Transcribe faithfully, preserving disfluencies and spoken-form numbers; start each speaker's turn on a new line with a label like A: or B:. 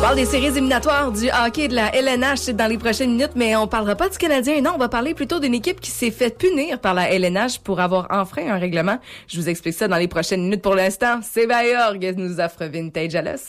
A: parle des séries éliminatoires du hockey de la L N H dans les prochaines minutes, mais on parlera pas du Canadien. Non, on va parler plutôt d'une équipe qui s'est fait punir par la L N H pour avoir enfreint un règlement. Je vous explique ça dans les prochaines minutes. Pour l'instant, c'est Bayorg nous offre Vintage à l'os.